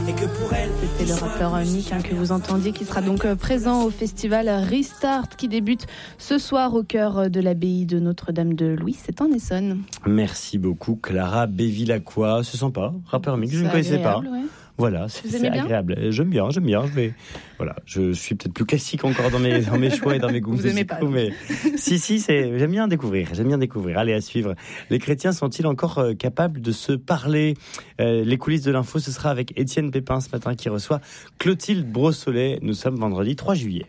et que pour elle... C'était le rappeur Mick que vous entendiez, qui sera donc présent au festival Restart qui débute ce soir au cœur de l'abbaye de Notre-Dame de Louis, c'est en Essonne. Merci beaucoup Clara Bévilacqua, c'est sympa, rappeur Mick, je ne connaissais pas. Ouais. Voilà, c'est agréable. J'aime bien. Je suis peut-être plus classique encore dans mes choix et dans mes goûts musicaux, mais j'aime bien découvrir. Allez, à suivre. Les chrétiens sont-ils encore capables de se parler ? Les coulisses de l'info, ce sera avec Étienne Pépin ce matin qui reçoit Clotilde Brossolet. Nous sommes vendredi 3 juillet.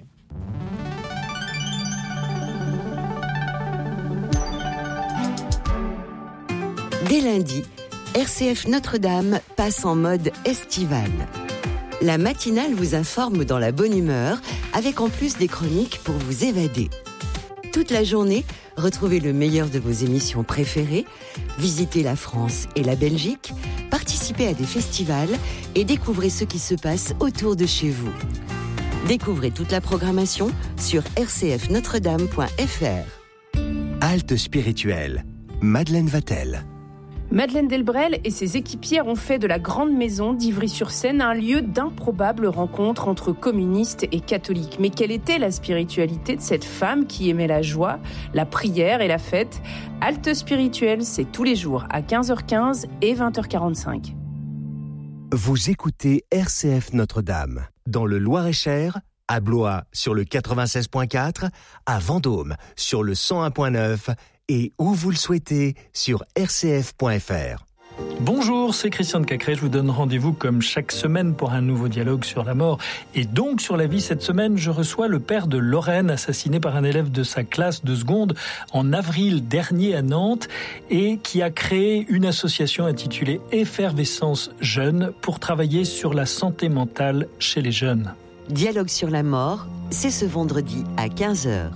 Dès lundi, RCF Notre-Dame passe en mode estival. La matinale vous informe dans la bonne humeur, avec en plus des chroniques pour vous évader. Toute la journée, retrouvez le meilleur de vos émissions préférées, visitez la France et la Belgique, participez à des festivals et découvrez ce qui se passe autour de chez vous. Découvrez toute la programmation sur rcfnotredame.fr. Halte spirituelle. Madeleine Vatel. Madeleine Delbrel et ses équipières ont fait de la Grande Maison d'Ivry-sur-Seine un lieu d'improbables rencontres entre communistes et catholiques. Mais quelle était la spiritualité de cette femme qui aimait la joie, la prière et la fête ? Halte spirituelle, c'est tous les jours à 15h15 et 20h45. Vous écoutez RCF Notre-Dame, dans le Loir-et-Cher, à Blois sur le 96.4, à Vendôme sur le 101.9 et où vous le souhaitez sur rcf.fr. Bonjour, c'est Christian de Cacré. Je vous donne rendez-vous comme chaque semaine pour un nouveau dialogue sur la mort et donc sur la vie. Cette semaine, je reçois le père de Lorraine, assassiné par un élève de sa classe de seconde en avril dernier à Nantes et qui a créé une association intitulée Effervescence Jeune pour travailler sur la santé mentale chez les jeunes. Dialogue sur la mort, c'est ce vendredi à 15h.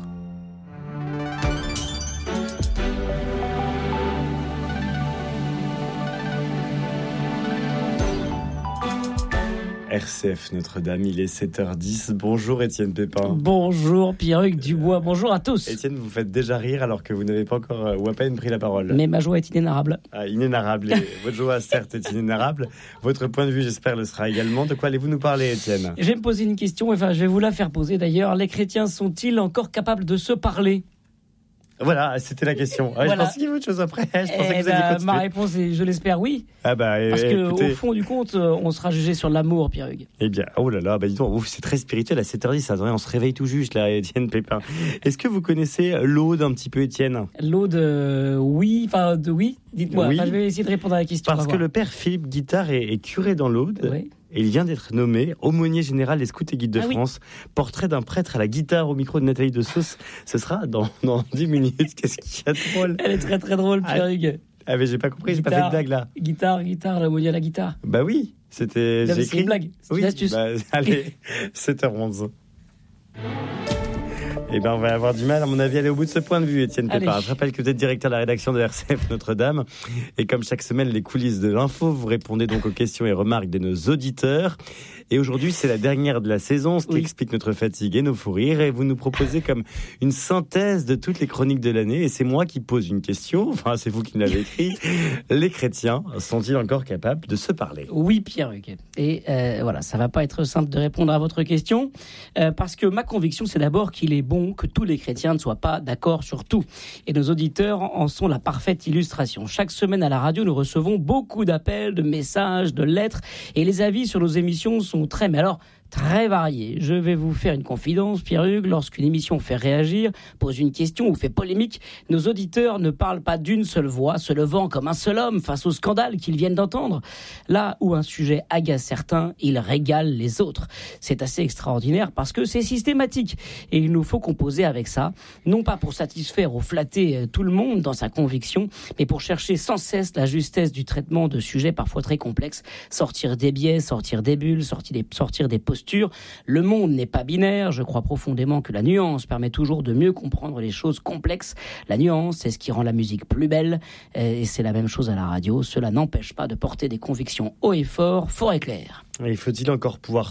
RCF Notre-Dame, il est 7h10. Bonjour Étienne Pépin. Bonjour Pierruc Dubois, bonjour à tous. Étienne, vous faites déjà rire alors que vous n'avez pas encore ou à peine pris la parole. Mais ma joie est inénarrable. Inénarrable. Votre joie, certes, est inénarrable. Votre point de vue, j'espère, le sera également. De quoi allez-vous nous parler, Étienne ? Je vais me poser une question, je vais vous la faire poser d'ailleurs. Les chrétiens sont-ils encore capables de se parler ? Voilà, c'était la question. Voilà. Je pensais qu'il y avait autre chose après. Je pensais que vous alliez continuer. Ma réponse est, je l'espère, oui. Parce qu'au fond du compte, on sera jugé sur l'amour, Pierre-Hugues. Eh bien, oh là là, dis donc, c'est très spirituel à 7h10. Attendez, on se réveille tout juste là, Étienne Pépin. Est-ce que vous connaissez l'Aude un petit peu, Étienne ? L'Aude, oui. Dites-moi, oui. Je vais essayer de répondre à la question. Parce que le père Philippe Guittard est curé dans l'Aude. Oui. Et il vient d'être nommé aumônier général des Scouts et Guides de France. Portrait d'un prêtre à la guitare au micro de Nathalie Dessausse. Ce sera dans 10 minutes. Qu'est-ce qu'il y a de drôle ? Elle est très très drôle, Pierre-Hugues. Ah mais j'ai pas compris, j'ai pas fait de blague là. Guitare, l'aumônier à la guitare. Bah oui, j'ai écrit. C'est une blague, c'est une astuce. Allez, 7h11. Eh bien, on va avoir du mal, à mon avis, à aller au bout de ce point de vue, Étienne Pépin. Je rappelle que vous êtes directeur de la rédaction de RCF Notre-Dame. Et comme chaque semaine, les coulisses de l'info, vous répondez donc aux questions et remarques de nos auditeurs. Et aujourd'hui, c'est la dernière de la saison, ce qui explique notre fatigue et nos fous rires. Et vous nous proposez comme une synthèse de toutes les chroniques de l'année. Et c'est moi qui pose une question. Enfin, c'est vous qui me l'avez écrit. Les chrétiens sont-ils encore capables de se parler ? Oui, Pierre-Hugues. Et voilà, ça va pas être simple de répondre à votre question. Parce que ma conviction, c'est d'abord qu'il est bon que tous les chrétiens ne soient pas d'accord sur tout. Et nos auditeurs en sont la parfaite illustration. Chaque semaine à la radio, nous recevons beaucoup d'appels, de messages, de lettres. Et les avis sur nos émissions sont très variés. Je vais vous faire une confidence, Pierre-Hugues. Lorsqu'une émission fait réagir, pose une question ou fait polémique, nos auditeurs ne parlent pas d'une seule voix, se levant comme un seul homme face au scandale qu'ils viennent d'entendre. Là où un sujet agace certains, il régale les autres. C'est assez extraordinaire parce que c'est systématique. Et il nous faut composer avec ça, non pas pour satisfaire ou flatter tout le monde dans sa conviction, mais pour chercher sans cesse la justesse du traitement de sujets parfois très complexes, sortir des biais, sortir des bulles, sortir des postures. Le monde n'est pas binaire. Je crois profondément que la nuance permet toujours de mieux comprendre les choses complexes. La nuance, c'est ce qui rend la musique plus belle. Et c'est la même chose à la radio. Cela n'empêche pas de porter des convictions haut et fort et claires. Et faut-il encore pouvoir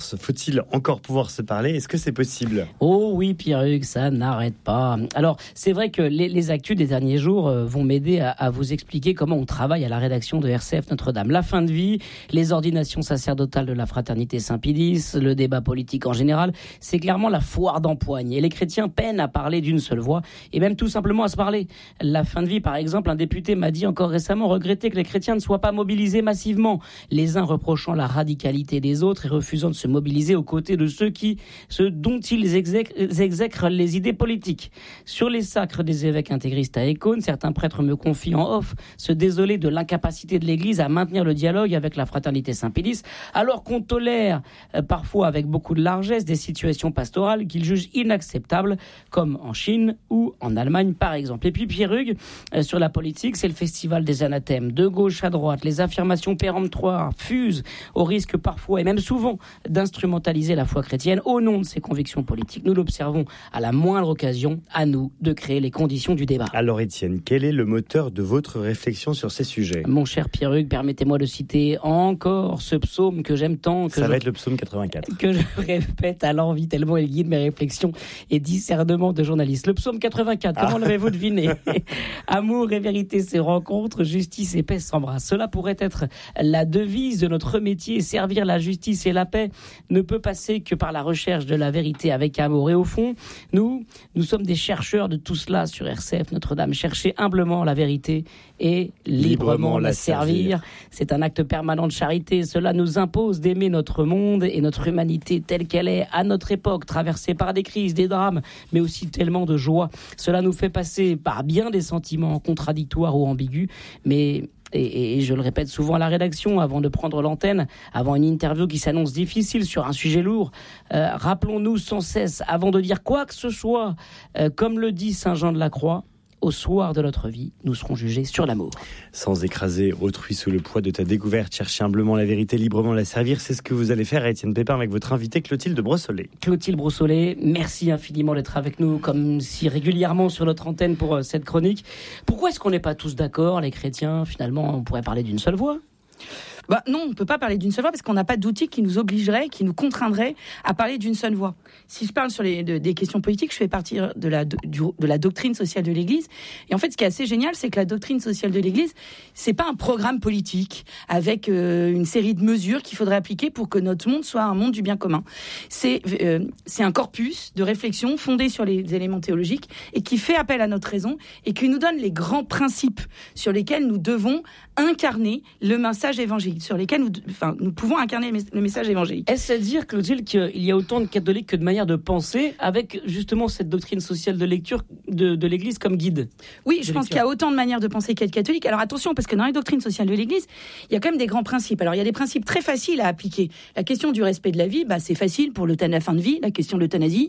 se parler ? Est-ce que c'est possible ? Oh oui, Pierre-Hugues, ça n'arrête pas. Alors, c'est vrai que les actus des derniers jours vont m'aider à vous expliquer comment on travaille à la rédaction de RCF Notre-Dame. La fin de vie, les ordinations sacerdotales de la fraternité Saint-Pédis, le débat politique en général, c'est clairement la foire d'empoigne. Et les chrétiens peinent à parler d'une seule voix, et même tout simplement à se parler. La fin de vie, par exemple, un député m'a dit encore récemment regretter que les chrétiens ne soient pas mobilisés massivement, les uns reprochant la radicalité des autres et refusant de se mobiliser aux côtés de ceux dont ils exècrent les idées politiques. Sur les sacres des évêques intégristes à Écône, certains prêtres me confient en off se désoler de l'incapacité de l'Église à maintenir le dialogue avec la fraternité Saint-Pédis, alors qu'on tolère parfois avec beaucoup de largesse des situations pastorales qu'ils jugent inacceptables, comme en Chine ou en Allemagne par exemple. Et puis Pierre-Hugues, sur la politique, c'est le festival des anathèmes. De gauche à droite, les affirmations péremptoires fusent au risque parfois et même souvent d'instrumentaliser la foi chrétienne au nom de ses convictions politiques. Nous l'observons à la moindre occasion, à nous de créer les conditions du débat. Alors Étienne, quel est le moteur de votre réflexion sur ces sujets ? Mon cher Pierre-Hugues, permettez-moi de citer encore ce psaume que j'aime tant. Ça va être le psaume 84. Que je répète à l'envi tellement il guide mes réflexions et discernement de journaliste. Le psaume 84, comment l'avez-vous deviné ? Amour et vérité se rencontrent, justice et paix s'embrassent. Cela pourrait être la devise de notre métier, servir la justice et la paix ne peut passer que par la recherche de la vérité avec amour. Et au fond, nous sommes des chercheurs de tout cela sur RCF Notre-Dame. Chercher humblement la vérité et librement la servir. C'est un acte permanent de charité. Cela nous impose d'aimer notre monde et notre humanité telle qu'elle est, à notre époque, traversée par des crises, des drames, mais aussi tellement de joie. Cela nous fait passer par bien des sentiments contradictoires ou ambigus, mais... Et je le répète souvent à la rédaction, avant de prendre l'antenne, avant une interview qui s'annonce difficile sur un sujet lourd, rappelons-nous sans cesse, avant de dire quoi que ce soit, comme le dit Saint Jean de la Croix, au soir de notre vie, nous serons jugés sur l'amour. Sans écraser autrui sous le poids de ta découverte, chercher humblement la vérité, librement la servir, c'est ce que vous allez faire à Étienne Pépin avec votre invitée Clotilde Brossolet. Clotilde Brossolet, merci infiniment d'être avec nous, comme si régulièrement sur notre antenne pour cette chronique. Pourquoi est-ce qu'on n'est pas tous d'accord, les chrétiens ? Finalement, on pourrait parler d'une seule voix. Non, on ne peut pas parler d'une seule voix parce qu'on n'a pas d'outil qui nous obligerait, qui nous contraindrait à parler d'une seule voix. Si je parle sur des questions politiques, je fais partie de la doctrine sociale de l'Église. Et en fait, ce qui est assez génial, c'est que la doctrine sociale de l'Église, c'est pas un programme politique avec une série de mesures qu'il faudrait appliquer pour que notre monde soit un monde du bien commun. C'est un corpus de réflexion fondé sur les éléments théologiques et qui fait appel à notre raison et qui nous donne les grands principes sur lesquels nous devons incarner le message évangélique, sur lesquels nous pouvons incarner le message évangélique. Est-ce à dire, Clotilde, qu'il y a autant de catholiques que de manières de penser avec justement cette doctrine sociale de lecture de l'Église comme guide ? Oui, je pense qu'il y a autant de manières de penser qu'il y a de catholiques. Alors attention, parce que dans les doctrines sociales de l'Église, il y a quand même des grands principes. Alors il y a des principes très faciles à appliquer. La question du respect de la vie, c'est facile pour la fin de vie. La question de l'euthanasie,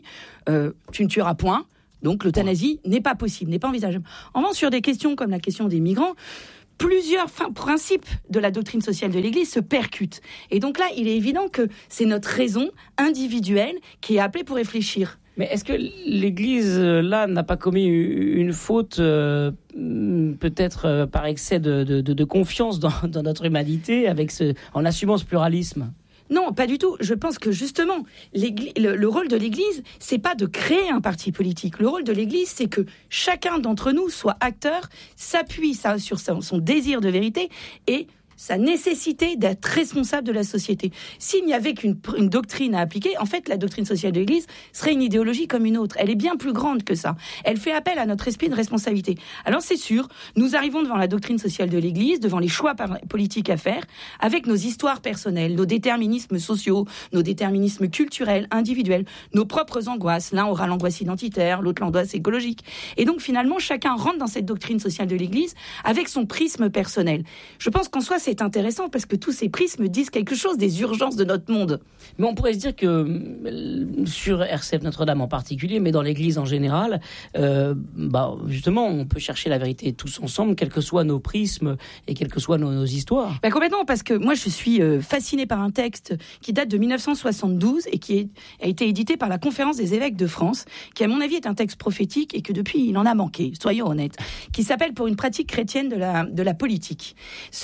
tu ne tueras point. Donc l'euthanasie n'est pas possible, n'est pas envisageable. En revanche, sur des questions comme la question des migrants, plusieurs principes de la doctrine sociale de l'Église se percutent. Et donc là, il est évident que c'est notre raison individuelle qui est appelée pour réfléchir. Mais est-ce que l'Église, là, n'a pas commis une faute, peut-être par excès de confiance dans notre humanité, en assumant ce pluralisme ? Non, pas du tout. Je pense que justement, le rôle de l'Église, c'est pas de créer un parti politique. Le rôle de l'Église, c'est que chacun d'entre nous soit acteur, s'appuie sur son désir de vérité et sa nécessité d'être responsable de la société. S'il n'y avait qu'une doctrine à appliquer, en fait, la doctrine sociale de l'Église serait une idéologie comme une autre. Elle est bien plus grande que ça. Elle fait appel à notre esprit de responsabilité. Alors, c'est sûr, nous arrivons devant la doctrine sociale de l'Église, devant les choix politiques à faire, avec nos histoires personnelles, nos déterminismes sociaux, nos déterminismes culturels, individuels, nos propres angoisses. L'un aura l'angoisse identitaire, l'autre l'angoisse écologique. Et donc, finalement, chacun rentre dans cette doctrine sociale de l'Église avec son prisme personnel. Je pense qu'en soi, c'est intéressant parce que tous ces prismes disent quelque chose des urgences de notre monde. Mais on pourrait se dire que sur RCF Notre-Dame en particulier, mais dans l'Église en général, justement, on peut chercher la vérité tous ensemble, quels que soient nos prismes et quelles que soient nos histoires. Complètement, parce que moi je suis fascinée par un texte qui date de 1972 et qui a été édité par la Conférence des évêques de France, qui à mon avis est un texte prophétique et que depuis il en a manqué, soyons honnêtes, qui s'appelle « Pour une pratique chrétienne de la politique ». Ce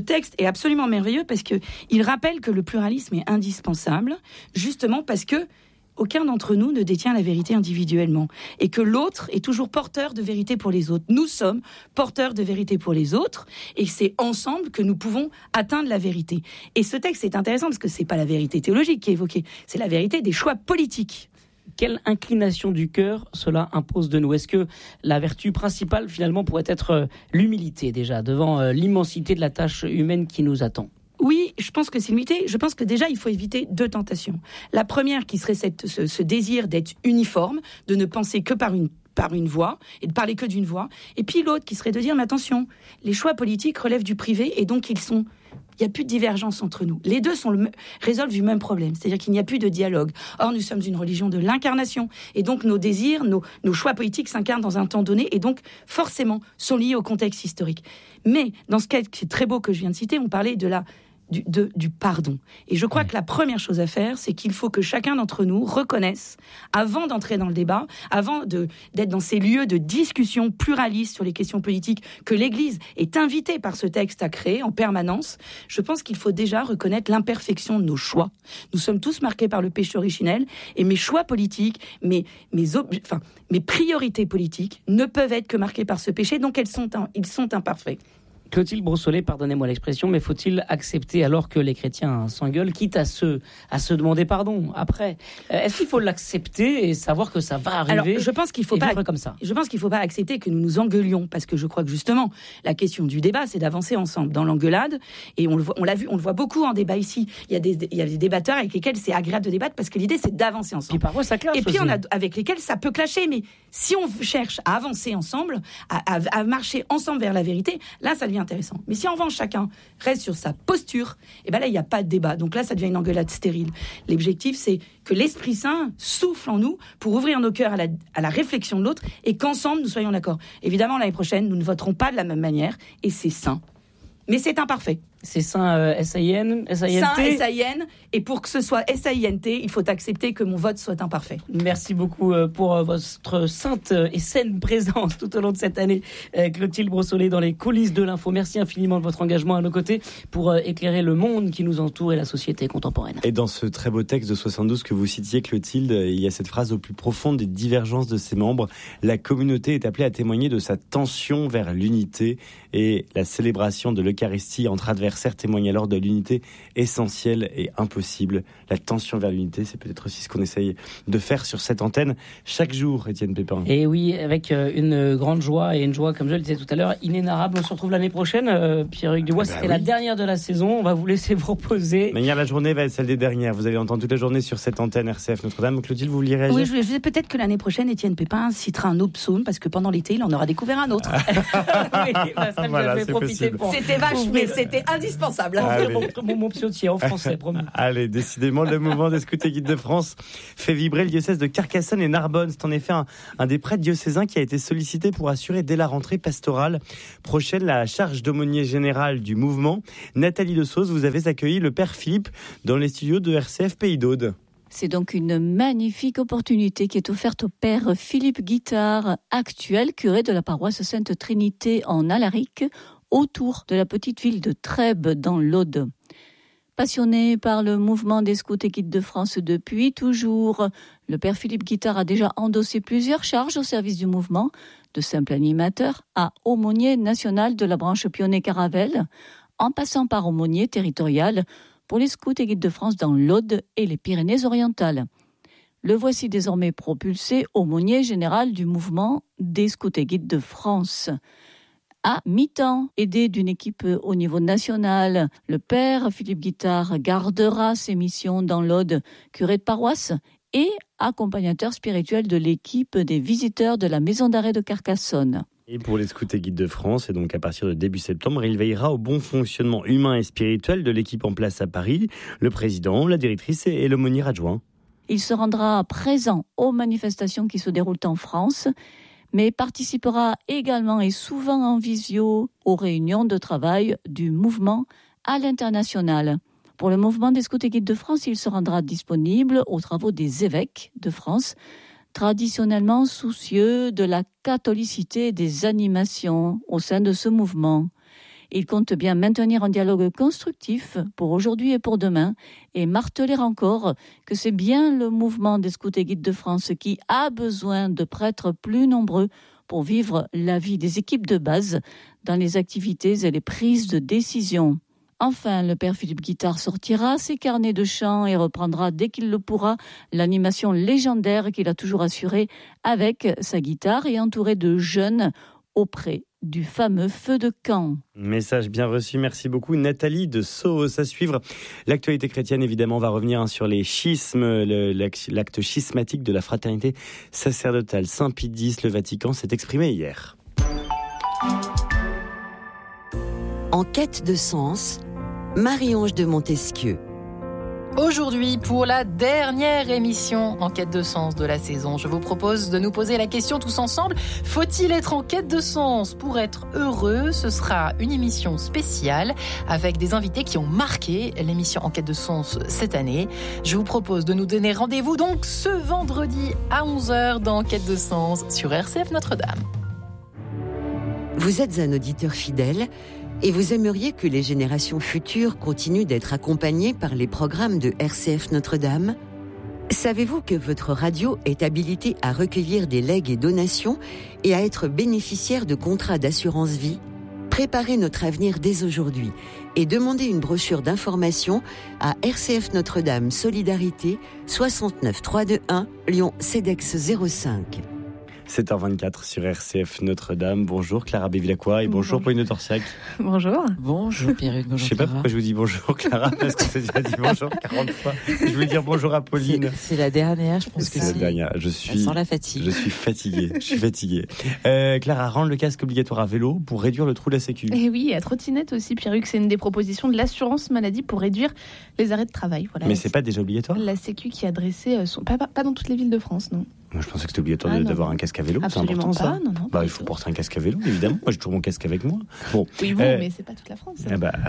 texte est absolument merveilleux parce qu'il rappelle que le pluralisme est indispensable, justement parce que aucun d'entre nous ne détient la vérité individuellement et que l'autre est toujours porteur de vérité pour les autres. Nous sommes porteurs de vérité pour les autres et c'est ensemble que nous pouvons atteindre la vérité. Et ce texte est intéressant parce que c'est pas la vérité théologique qui est évoquée, c'est la vérité des choix politiques. Quelle inclination du cœur cela impose de nous ? Est-ce que la vertu principale finalement pourrait être l'humilité déjà devant l'immensité de la tâche humaine qui nous attend ? Oui, je pense que c'est l'humilité. Je pense que déjà, il faut éviter 2 tentations. La première qui serait ce désir d'être uniforme, de ne penser que par une voix et de parler que d'une voix. Et puis l'autre qui serait de dire, mais attention, les choix politiques relèvent du privé et donc il n'y a plus de divergence entre nous. Les deux résolvent du même problème, c'est-à-dire qu'il n'y a plus de dialogue. Or, nous sommes une religion de l'incarnation et donc nos désirs, nos choix politiques s'incarnent dans un temps donné et donc forcément sont liés au contexte historique. Mais dans ce cas qui est très beau que je viens de citer, on parlait du pardon. Et je crois que la première chose à faire, c'est qu'il faut que chacun d'entre nous reconnaisse, avant d'entrer dans le débat, avant d'être dans ces lieux de discussion pluraliste sur les questions politiques que l'Église est invitée par ce texte à créer en permanence, je pense qu'il faut déjà reconnaître l'imperfection de nos choix. Nous sommes tous marqués par le péché originel et mes choix politiques, mes priorités politiques ne peuvent être que marquées par ce péché, donc ils sont imparfaits. Clotilde Brossolet, pardonnez-moi l'expression, mais faut-il accepter alors que les chrétiens s'engueulent, quitte à se demander pardon après ? Est-ce qu'il faut l'accepter et savoir que ça va arriver ? Alors, je pense qu'il faut pas comme ça. Je pense qu'il faut pas accepter que nous nous engueulions, parce que je crois que justement la question du débat, c'est d'avancer ensemble dans l'engueulade. Et on le voit beaucoup en débat ici. Il y a des débatteurs avec lesquels c'est agréable de débattre parce que l'idée c'est d'avancer ensemble. Puis parfois ça clash. Et puis on a avec lesquels ça peut clasher, mais si on cherche à avancer ensemble, à marcher ensemble vers la vérité, là ça devient intéressant. Mais si en revanche chacun reste sur sa posture, et ben là il n'y a pas de débat. Donc là ça devient une engueulade stérile. L'objectif c'est que l'Esprit Saint souffle en nous pour ouvrir nos cœurs à la réflexion de l'autre et qu'ensemble nous soyons d'accord. Évidemment l'année prochaine nous ne voterons pas de la même manière et c'est sain. Mais c'est imparfait. C'est saint S-A-I-N, S-A-I-N-T. Saint S-A-I-N. Et pour que ce soit S-A-I-N-T, il faut accepter que mon vote soit imparfait. Merci beaucoup pour votre sainte et saine présence tout au long de cette année. Clotilde Brossolet dans les coulisses de l'info. Merci infiniment de votre engagement à nos côtés pour éclairer le monde qui nous entoure et la société contemporaine. Et dans ce très beau texte de 72 que vous citiez, Clotilde, il y a cette phrase: au plus profond des divergences de ses membres, la communauté est appelée à témoigner de sa tension vers l'unité, et la célébration de l'Eucharistie entre adversaires témoigne alors de l'unité essentielle et impossible. La tension vers l'unité, c'est peut-être aussi ce qu'on essaye de faire sur cette antenne chaque jour, Étienne Pépin. Et oui, avec une grande joie, et une joie, comme je le disais tout à l'heure, inénarrable. On se retrouve l'année prochaine. Pierre-Hugues Dubois, c'était la dernière de la saison. On va vous laisser vous reposer. Mais hier, la journée va être celle des dernières. Vous allez entendre toute la journée sur cette antenne RCF Notre-Dame. Clotilde, vous vouliez réagir ? Oui, je disais peut-être que l'année prochaine, Étienne Pépin citera un autre psaume, parce que pendant l'été, il en aura découvert un autre. Oui, voilà, c'est possible. C'était vache, mais c'était indispensable. Mon psautier en français, promis. Allez, décidément, le mouvement des scouts et guides de France fait vibrer le diocèse de Carcassonne et Narbonne. C'est en effet un des prêtres diocésains qui a été sollicité pour assurer dès la rentrée pastorale prochaine la charge d'aumônier général du mouvement. Nathalie de Sauce, vous avez accueilli le père Philippe dans les studios de RCF Pays d'Aude. C'est donc une magnifique opportunité qui est offerte au père Philippe Guittard, actuel curé de la paroisse Sainte Trinité en Alaric, autour de la petite ville de Trèbes dans l'Aude. Passionné par le mouvement des scouts et guides de France depuis toujours, le père Philippe Guittard a déjà endossé plusieurs charges au service du mouvement, de simple animateur à aumônier national de la branche Pionnet-Caravelle, en passant par aumônier territorial pour les scouts et guides de France dans l'Aude et les Pyrénées-Orientales. Le voici désormais propulsé aumônier général du mouvement des scouts et guides de France. À mi-temps, aidé d'une équipe au niveau national, le père Philippe Guittard gardera ses missions dans l'Aude, curé de paroisse et accompagnateur spirituel de l'équipe des visiteurs de la maison d'arrêt de Carcassonne. Et pour les scouts et guides de France, et donc à partir de début septembre, il veillera au bon fonctionnement humain et spirituel de l'équipe en place à Paris, le président, la directrice et l'aumônier adjoint. Il se rendra présent aux manifestations qui se déroulent en France, mais participera également et souvent en visio aux réunions de travail du mouvement à l'international. Pour le mouvement des scouts et guides de France, il se rendra disponible aux travaux des évêques de France, traditionnellement soucieux de la catholicité des animations au sein de ce mouvement. Il compte bien maintenir un dialogue constructif pour aujourd'hui et pour demain et marteler encore que c'est bien le mouvement des scouts et guides de France qui a besoin de prêtres plus nombreux pour vivre la vie des équipes de base dans les activités et les prises de décision. Enfin, le père Philippe Guittard sortira ses carnets de chant et reprendra dès qu'il le pourra l'animation légendaire qu'il a toujours assurée avec sa guitare et entouré de jeunes auprès du fameux feu de camp. Message bien reçu, merci beaucoup Nathalie de Sauce. À suivre, l'actualité chrétienne évidemment, on va revenir sur les schismes, l'acte schismatique de la fraternité sacerdotale. Saint Pie X, le Vatican s'est exprimé hier. En quête de sens, Marie-Ange de Montesquieu. Aujourd'hui, pour la dernière émission en quête de sens de la saison, je vous propose de nous poser la question tous ensemble. Faut-il être en quête de sens pour être heureux ? Ce sera une émission spéciale avec des invités qui ont marqué l'émission en quête de sens cette année. Je vous propose de nous donner rendez-vous donc ce vendredi à 11h dans Quête de sens sur RCF Notre-Dame. Vous êtes un auditeur fidèle et vous aimeriez que les générations futures continuent d'être accompagnées par les programmes de RCF Notre-Dame ? Savez-vous que votre radio est habilitée à recueillir des legs et donations et à être bénéficiaire de contrats d'assurance vie ? Préparez notre avenir dès aujourd'hui et demandez une brochure d'information à RCF Notre-Dame Solidarité 69 321 Lyon CEDEX 05. 7h24 sur RCF Notre-Dame. Bonjour Clara Bévilacqua et bonjour Pauline Torsiac. Bonjour. Bonjour Pierruc, bonjour. Je sais pas pourquoi je vous dis bonjour Clara, parce que c'est déjà dit bonjour 40 fois. Je veux dire bonjour à Pauline. C'est la dernière, je pense que c'est. La dernière. Je sens la fatigue. Je suis fatigué. Clara, rendre le casque obligatoire à vélo pour réduire le trou de la Sécu. Et oui, à trottinette aussi, Pierruc, c'est une des propositions de l'assurance maladie pour réduire les arrêts de travail. Voilà. Mais c'est pas déjà obligatoire ? La Sécu qui a dressé pas dans toutes les villes de France, non. Moi, je pensais que c'était obligatoire d'avoir un casque à vélo. Absolument c'est important, pas, ça. Non, il faut porter un casque à vélo, évidemment. Moi, j'ai toujours mon casque avec moi. Bon. Oui, mais c'est pas toute la France.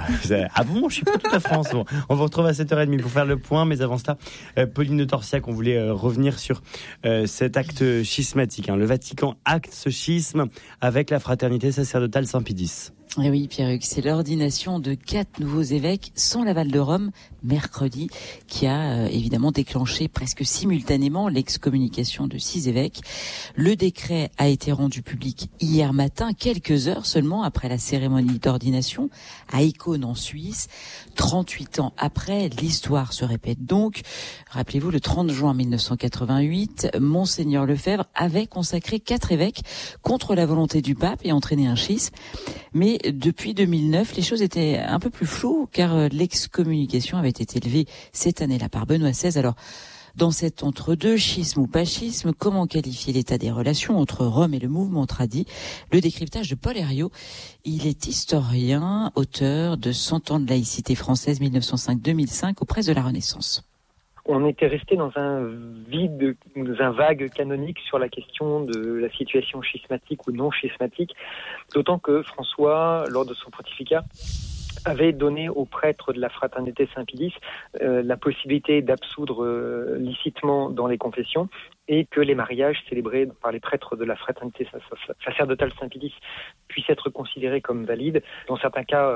Je suis pas toute la France. Bon, on vous retrouve à 7h30 pour faire le point, mais avant cela, Pauline de Torsiac, on voulait revenir sur cet acte schismatique. Le Vatican acte ce schisme avec la fraternité sacerdotale Saint Pie X. Et oui, Pierruc, c'est l'ordination de 4 nouveaux évêques sans l'aval de Rome, mercredi, qui a évidemment déclenché presque simultanément l'excommunication de 6 évêques. Le décret a été rendu public hier matin, quelques heures seulement après la cérémonie d'ordination à Icône en Suisse. 38 ans après, l'histoire se répète donc. Rappelez-vous, le 30 juin 1988, Monseigneur Lefebvre avait consacré 4 évêques contre la volonté du pape et entraîné un schisme. Mais depuis 2009, les choses étaient un peu plus floues car l'excommunication avait été levée cette année-là par Benoît XVI. Alors, dans cet entre-deux, schisme ou pas schisme, comment qualifier l'état des relations entre Rome et le mouvement tradit ? Le décryptage de Paul Herriot. Il est historien, auteur de 100 ans de laïcité française 1905-2005 aux presses de la Renaissance. On était resté dans un vide, dans un vague canonique sur la question de la situation schismatique ou non schismatique, d'autant que François, lors de son pontificat, avait donné aux prêtres de la fraternité Saint-Pie X la possibilité d'absoudre licitement dans les confessions et que les mariages célébrés par les prêtres de la fraternité sacerdotale Saint-Pie X puissent être considérés comme valides dans certains cas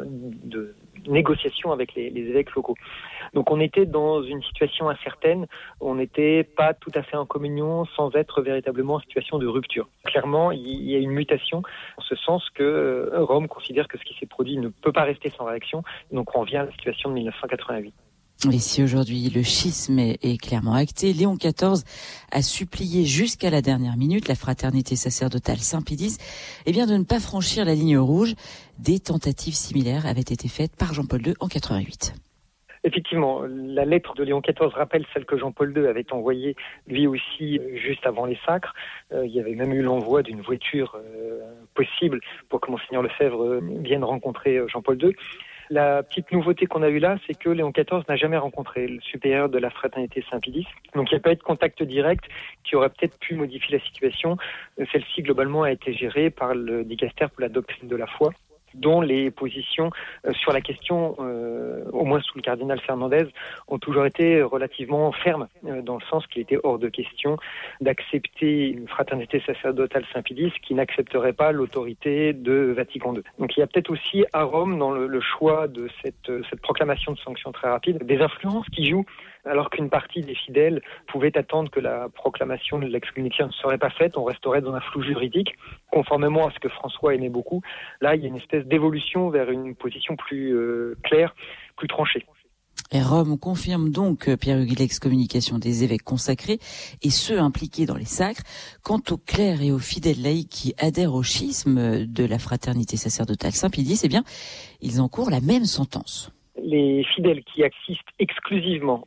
de négociation avec les évêques locaux. Donc on était dans une situation incertaine, on n'était pas tout à fait en communion sans être véritablement en situation de rupture. Clairement, il y a une mutation en ce sens que Rome considère que ce qui s'est produit ne peut pas rester sans réaction, donc on revient à la situation de 1988. Et si aujourd'hui le schisme est clairement acté, Léon XIV a supplié jusqu'à la dernière minute la fraternité sacerdotale Saint-Pie X de ne pas franchir la ligne rouge. Des tentatives similaires avaient été faites par Jean-Paul II en 88. Effectivement, la lettre de Léon XIV rappelle celle que Jean-Paul II avait envoyée lui aussi juste avant les sacres. Il y avait même eu l'envoi d'une voiture possible pour que Monseigneur Lefebvre vienne rencontrer Jean-Paul II. La petite nouveauté qu'on a eue là, c'est que Léon XIV n'a jamais rencontré le supérieur de la fraternité Saint-Pie X. Donc il n'y a pas eu de contact direct qui aurait peut-être pu modifier la situation. Celle-ci, globalement, a été gérée par le dicastère pour la doctrine de la foi. dont les positions sur la question, au moins sous le cardinal Fernandez, ont toujours été relativement fermes, dans le sens qu'il était hors de question d'accepter une fraternité sacerdotale Saint-Pédis qui n'accepterait pas l'autorité de Vatican II. Donc il y a peut-être aussi à Rome, dans le choix de cette proclamation de sanctions très rapide, des influences qui jouent, alors qu'une partie des fidèles pouvait attendre que la proclamation de l'excommunication ne serait pas faite, on resterait dans un flou juridique, conformément à ce que François aimait beaucoup. Là, il y a une espèce d'évolution vers une position plus claire, plus tranchée. Et Rome confirme donc, Pierre-Hugues, l'excommunication des évêques consacrés et ceux impliqués dans les sacres. Quant aux clercs et aux fidèles laïcs qui adhèrent au schisme de la fraternité sacerdotale Saint-Pédis, eh bien, ils encourent la même sentence. Les fidèles qui assistent exclusivement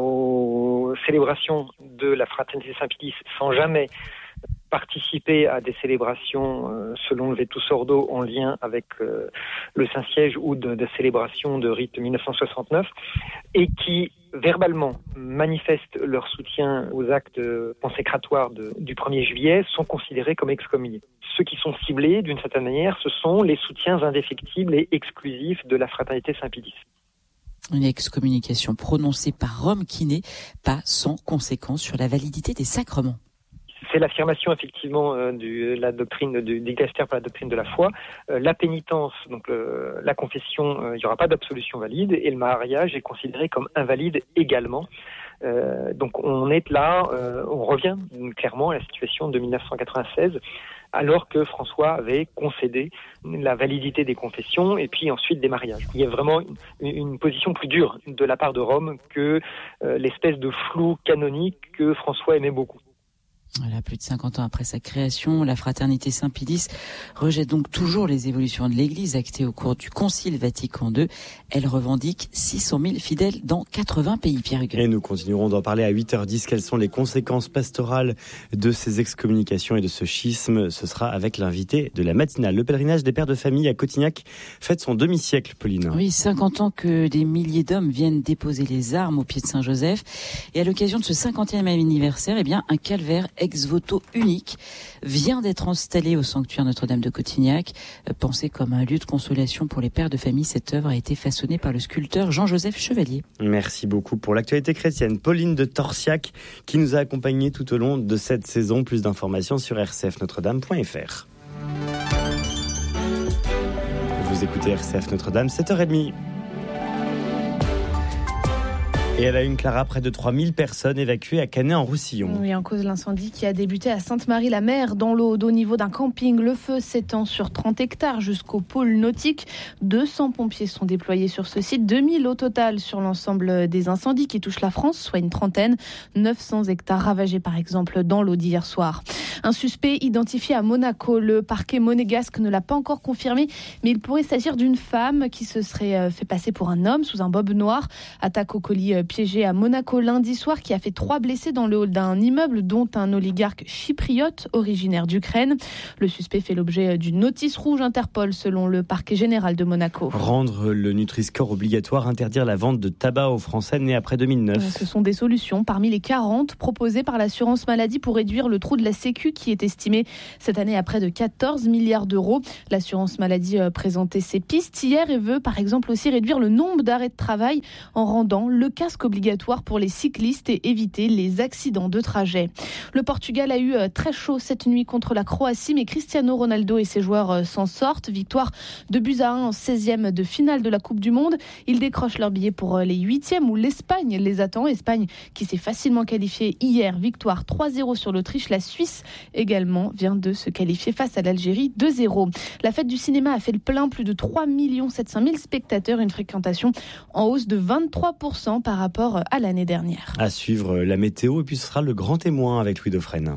aux célébrations de la fraternité Saint-Pédis sans jamais participer à des célébrations selon le Vetus Ordo en lien avec le Saint-Siège ou de célébrations de rite 1969 et qui verbalement manifestent leur soutien aux actes consécratoires du 1er juillet sont considérés comme excommuniés. Ceux qui sont ciblés, d'une certaine manière, ce sont les soutiens indéfectibles et exclusifs de la fraternité Saint-Pédis. Une excommunication prononcée par Rome qui n'est pas sans conséquence sur la validité des sacrements. C'est l'affirmation effectivement de la doctrine du dicastère pour la doctrine de la foi. La pénitence, donc la confession, il n'y aura pas d'absolution valide et le mariage est considéré comme invalide également. Donc on est là, on revient clairement à la situation de 1996, alors que François avait concédé la validité des confessions et puis ensuite des mariages. Il y a vraiment une position plus dure de la part de Rome que l'espèce de flou canonique que François aimait beaucoup. Voilà, plus de 50 ans après sa création, la fraternité Saint-Pédis rejette donc toujours les évolutions de l'Église actées au cours du Concile Vatican II. Elle revendique 600 000 fidèles dans 80 pays, Pierre-Hugues. Et nous continuerons d'en parler à 8h10. Quelles sont les conséquences pastorales de ces excommunications et de ce schisme? Ce sera avec l'invité de la matinale. Le pèlerinage des pères de famille à Cotignac fête son demi-siècle, Pauline. Oui, 50 ans que des milliers d'hommes viennent déposer les armes au pied de Saint-Joseph. Et à l'occasion de ce 50e anniversaire, eh bien, un calvaire ex-voto unique vient d'être installé au sanctuaire Notre-Dame de Cotignac. Pensé comme un lieu de consolation pour les pères de famille, cette œuvre a été façonnée par le sculpteur Jean-Joseph Chevalier. Merci beaucoup pour l'actualité chrétienne. Pauline de Torsiac qui nous a accompagnés tout au long de cette saison. Plus d'informations sur rcfnotredame.fr. Vous écoutez RCF Notre-Dame, 7h30. Et elle a une Clara, près de 3000 personnes évacuées à Canet-en-Roussillon. Oui, en cause de l'incendie qui a débuté à Sainte-Marie-la-Mer, dans l'Aude, au niveau d'un camping. Le feu s'étend sur 30 hectares jusqu'au pôle nautique. 200 pompiers sont déployés sur ce site, 2000 au total sur l'ensemble des incendies qui touchent la France, soit une trentaine. 900 hectares ravagés par exemple dans l'Aude hier soir. Un suspect identifié à Monaco. Le parquet monégasque ne l'a pas encore confirmé, mais il pourrait s'agir d'une femme qui se serait fait passer pour un homme sous un bob noir. Attaque au colis piégé à Monaco lundi soir qui a fait 3 blessés dans le hall d'un immeuble, dont un oligarque chypriote originaire d'Ukraine. Le suspect fait l'objet d'une notice rouge Interpol selon le parquet général de Monaco. Rendre le Nutri-Score obligatoire, interdire la vente de tabac aux Français nés après 2009. Ce sont des solutions parmi les 40 proposées par l'assurance maladie pour réduire le trou de la Sécu qui est estimé cette année à près de 14 milliards d'euros. L'assurance maladie présentait ses pistes hier et veut par exemple aussi réduire le nombre d'arrêts de travail en rendant le casque obligatoire pour les cyclistes et éviter les accidents de trajet. Le Portugal a eu très chaud cette nuit contre la Croatie, mais Cristiano Ronaldo et ses joueurs s'en sortent. Victoire de 2-1 en 16e de finale de la Coupe du Monde. Ils décrochent leur billet pour les 8e où l'Espagne les attend. Espagne qui s'est facilement qualifiée hier. Victoire 3-0 sur l'Autriche. La Suisse également vient de se qualifier face à l'Algérie 2-0. La fête du cinéma a fait le plein. Plus de 3 700 000 spectateurs. Une fréquentation en hausse de 23% par rapport à l'année dernière. À suivre la météo et puis ce sera le grand témoin avec Louis Dauphren.